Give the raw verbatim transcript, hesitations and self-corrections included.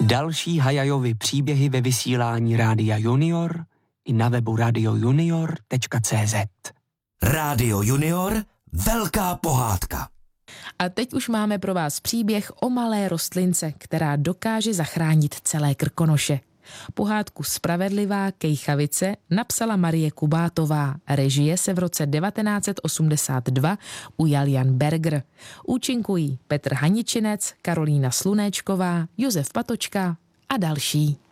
Další Hayajovy příběhy ve vysílání Rádia Junior i na webu radio junior tečka cé zet. Rádio Junior, velká pohádka. A teď už máme pro vás příběh o malé rostlince, která dokáže zachránit celé Krkonoše. Pohádku Spravedlivá kejchavice napsala Marie Kubátová. Režie se v roce devatenáct set osmdesát dva ujal Jan Berger. Účinkují Petr Haničinec, Karolína Slunéčková, Josef Patočka a další.